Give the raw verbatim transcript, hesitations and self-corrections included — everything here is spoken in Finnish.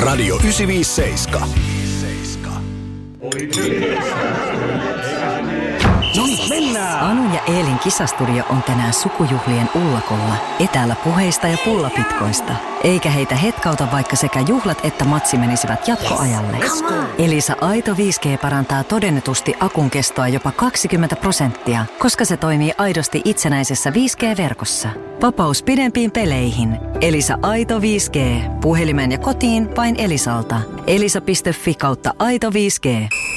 Radio yhdeksänsataaviisikymmentäseitsemän. No niin, mennään! Anun ja Eelin kisastudio on tänään sukujuhlien ullakolla. Etäällä puheista ja pullapitkoista. Eikä heitä hetkauta, vaikka sekä juhlat että matsi menisivät jatkoajalle. Yes, Elisa Aito viisi G parantaa todennetusti akun kestoa jopa kaksikymmentä prosenttia, koska se toimii aidosti itsenäisessä viisi G-verkossa. Vapaus pidempiin peleihin. Elisa Aito viisi G. Puhelimeen ja kotiin vain Elisalta. elisa piste fi kautta Aito viisi G.